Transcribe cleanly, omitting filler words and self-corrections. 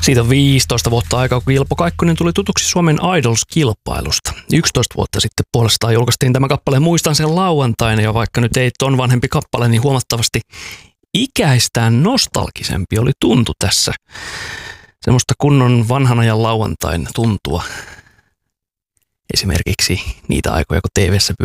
Siitä on 15 vuotta aikaa, kun Ilpo Kaikkonen tuli tutuksi Suomen Idols-kilpailusta. 11 vuotta sitten puolestaan julkaistiin tämä kappale Muistan sen lauantaina, ja vaikka nyt ei ton vanhempi kappale, niin huomattavasti ikäistään nostalgisempi oli tuntu tässä. Semmoista kunnon vanhan ajan lauantain tuntua. Esimerkiksi niitä aikoja, kun TV:ssä